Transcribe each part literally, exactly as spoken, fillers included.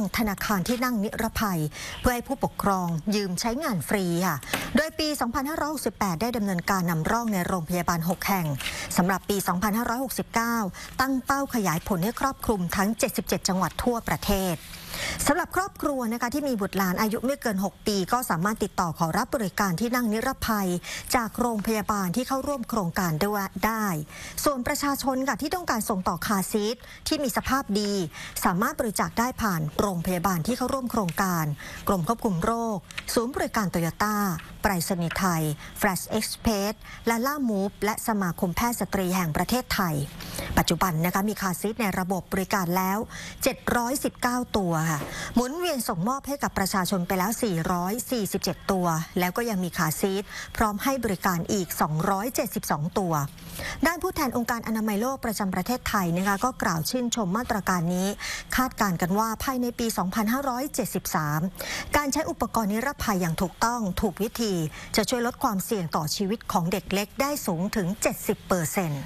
ธนาคารที่นั่งนิรภัยเพื่อให้ผู้ปกครองยืมใช้งานฟรีค่ะโดยปี สองพันห้าร้อยหกสิบแปด ได้ดำเนินการนำร่องในโรงพยาบาล หก แห่งสำหรับปี สองพันห้าร้อยหกสิบเก้า ตั้งเป้าขยายผลให้ครอบคลุมทั้ง เจ็ดสิบเจ็ด จังหวัดทั่วประเทศสำหรับครอบครัวนะคะที่มีบุตรหลานอายุไม่เกิน หก ปีก็สามารถติดต่อขอรับบริการที่นั่งนิรภัยจากโรงพยาบาลที่เข้าร่วมโครงการด้วยได้ส่วนประชาชนค่ะที่ต้องการส่งต่อคาร์ซีทที่มีสภาพดีสามารถบริจาคได้ผ่านโรงพยาบาลที่เข้าร่วมโครงการกรมควบคุมโรคศูนย์บริการโตโยต้าไปรษณีย์ไทย Flash Express และล่ามูฟและสมาคมแพทย์สตรีแห่งประเทศไทยปัจจุบันนะคะมีคาร์ซีทในระบบบริการแล้วเจ็ดร้อยสิบเก้าตัวค่ะหมุนเวียนส่งมอบให้กับประชาชนไปแล้วสี่ร้อยสี่สิบเจ็ดตัวแล้วก็ยังมีคาร์ซีทพร้อมให้บริการอีกสองร้อยเจ็ดสิบสองตัวด้านผู้แทนองค์การอนามัยโลกประจำประเทศไทยนะคะก็กล่าวชื่นชมมาตรการนี้คาดการณ์กันว่าภายในปี สองพันห้าร้อยเจ็ดสิบสาม การใช้อุปกรณ์นิรภัยอย่างถูกต้องถูกวิธีจะช่วยลดความเสี่ยงต่อชีวิตของเด็กเล็กได้สูงถึง เจ็ดสิบเปอร์เซ็นต์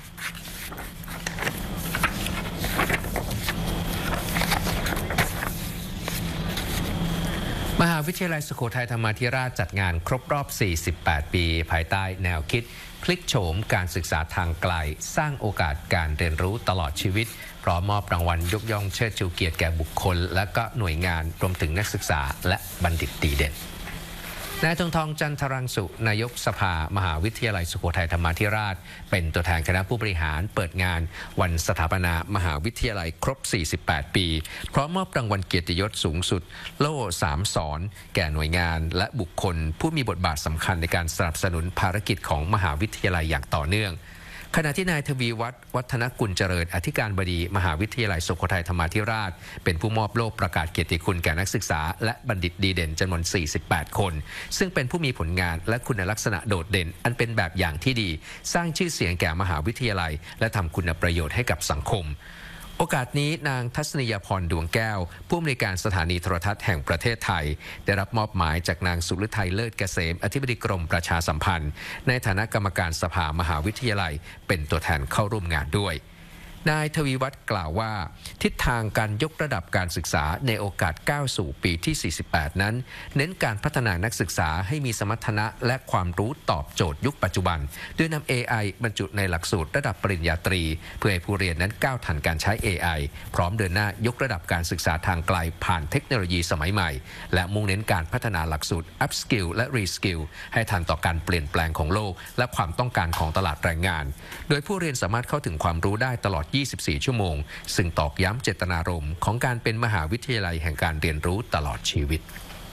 มหาวิทยาลัยสุโขทัยธรรมาธิราชจัดงานครบรอบ สี่สิบแปด ปีภายใต้แนวคิดพลิกโฉมการศึกษาทางไกลสร้างโอกาสการเรียนรู้ตลอดชีวิตพร้อมมอบรางวัลยกย่องเชิดชูเกียรติแก่บุคคลและก็หน่วยงานรวมถึงนักศึกษาและบัณฑิตดีเด่นนายธงทองจันทรังสุนายกสภามหาวิทยาลัยสุโขทัยธรรมาธิราชเป็นตัวแทนคณะผู้บริหารเปิดงานวันสถาปนามหาวิทยาลัยครบ สี่สิบแปด ปีพร้อมมอบรางวัลเกียรติยศสูงสุดโล่สามสอนแก่หน่วยงานและบุคคลผู้มีบทบาทสำคัญในการสนับสนุนภารกิจของมหาวิทยาลัยอย่างต่อเนื่องขณะที่นายทวีวัฒน์วัฒนกุลเจริญอธิการบดีมหาวิทยาลัยสุโขทัยธรรมาธิราชเป็นผู้มอบโล่ประกาศเกียรติคุณแก่นักศึกษาและบัณฑิตดีเด่นจำนวน สี่สิบแปด คนซึ่งเป็นผู้มีผลงานและคุณลักษณะโดดเด่นอันเป็นแบบอย่างที่ดีสร้างชื่อเสียงแก่มหาวิทยาลัยและทำคุณประโยชน์ให้กับสังคมโอกาสนี้นางทัศนียพรดวงแก้วผู้อำนวยการสถานีโทรทัศน์แห่งประเทศไทยได้รับมอบหมายจากนางสุฤทัยเลิศเกษมอธิบดีกรมประชาสัมพันธ์ในฐานะกรรมการสภามหาวิทยาลัยเป็นตัวแทนเข้าร่วมงานด้วยนายทวีวัฒน์กล่าวว่าทิศทางการยกระดับการศึกษาในโอกาสก้าวสู่ปีที่ สี่สิบแปด นั้นเน้นการพัฒนานักศึกษาให้มีสมรรถนะและความรู้ตอบโจทย์ยุคปัจจุบันโดยนำ เอ ไอ บรรจุในหลักสูตรระดับปริญญาตรีเพื่อให้ผู้เรียนนั้นก้าวทันการใช้ เอ ไอ พร้อมเดินหน้ายกระดับการศึกษาทางไกลผ่านเทคโนโลยีสมัยใหม่และมุ่งเน้นการพัฒนาหลักสูตร Upskill และ Reskill ให้ทันต่อการเปลี่ยนแปลงของโลกและความต้องการของตลาดแรงงานโดยผู้เรียนสามารถเข้าถึงความรู้ได้ตลอดยี่สิบสี่ชั่วโมงซึ่งตอกย้ำเจตนารมณ์ของการเป็นมหาวิทยาลัยแห่งการเรียนรู้ตลอดชีวิต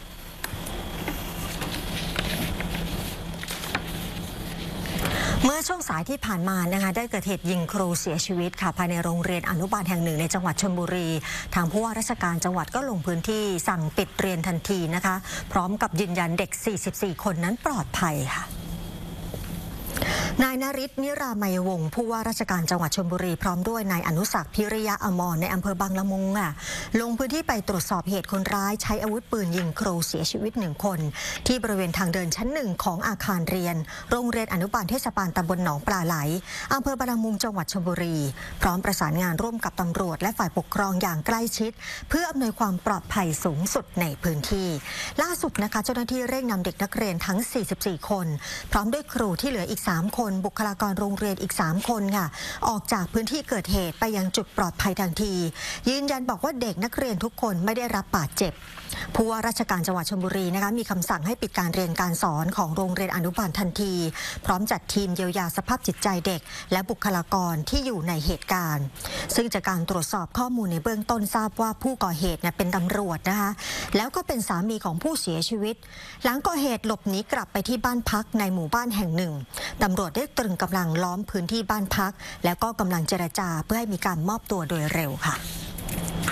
เมื่อช่วงสายที่ผ่านมานะคะได้เกิดเหตุยิงครูเสียชีวิตค่ะภายในโรงเรียนอนุบาลแห่งหนึ่งในจังหวัดชลบุรีทางผู้ว่าราชการจังหวัดก็ลงพื้นที่สั่งปิดเรียนทันทีนะคะพร้อมกับยืนยันเด็กสี่สิบสี่คนนั้นปลอดภัยค่ะนายนฤทธิ์นิรามัยวงศ์ผู้ว่าราชการจังหวัดชลบุรีพร้อมด้วยนายอนุสักษ์พิริยะอมรในอำเภอบางละมุงอ่ะลงพื้นที่ไปตรวจสอบเหตุคนร้ายใช้อาวุธปืนยิงครูเสียชีวิตหนึ่งคนที่บริเวณทางเดินชั้นหนึ่งของอาคารเรียนโรงเรียนอนุบาลเทศบาลตำบลหนองปลาไหลอำเภอบางละมุงจังหวัดชลบุรีพร้อมประสานงานร่วมกับตำรวจและฝ่ายปกครองอย่างใกล้ชิดเพื่ออำนวยความปลอดภัยสูงสุดในพื้นที่ล่าสุดนะคะเจ้าหน้าที่เร่งนำเด็กนักเรียนทั้งสี่สิบสี่คนพร้อมด้วยครูที่เหลืออีกสามคนบุคลากรโรงเรียนอีกสามคนค่ะออกจากพื้นที่เกิดเหตุไปยังจุดปลอดภัยทันทียืนยันบอกว่าเด็กนักเรียนทุกคนไม่ได้รับบาดเจ็บผู้ว่าราชการจังหวัดชลบุรีนะคะมีคำสั่งให้ปิดการเรียนการสอนของโรงเรียนอนุบาลทันทีพร้อมจัดทีมเยียวยาสภาพจิตใจเด็กและบุคลากรที่อยู่ในเหตุการณ์ซึ่งจากการตรวจสอบข้อมูลในเบื้องต้นทราบว่าผู้ก่อเหตุเนี่ยเป็นตำรวจนะคะแล้วก็เป็นสามีของผู้เสียชีวิตหลังก่อเหตุหลบหนีกลับไปที่บ้านพักในหมู่บ้านแห่งหนึ่งตำรวจได้ตรึงกำลังล้อมพื้นที่บ้านพักแล้วก็กำลังเจรจาเพื่อให้มีการมอบตัวโดยเร็วค่ะ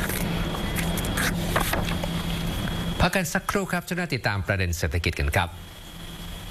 พักกันสักครู่ครับจะน่าติดตามประเด็นเศรษฐกิจกันครับ